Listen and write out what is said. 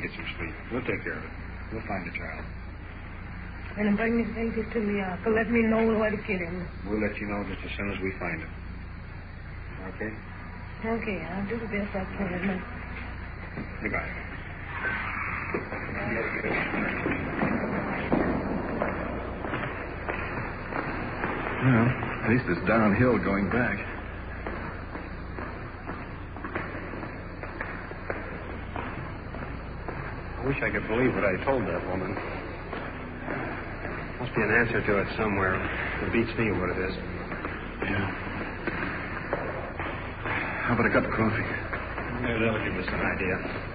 Get some sleep. We'll take care of it. We'll find the child. And bring these babies to the uncle. Let me know where to get him. We'll let you know just as soon as we find him. Okay? Okay, I'll do the best I can. Goodbye. Well, at least it's downhill going back. I wish I could believe what I told that woman. Must be an answer to it somewhere. It beats me what it is. Yeah. How about a cup of coffee? Maybe that'll give us an idea.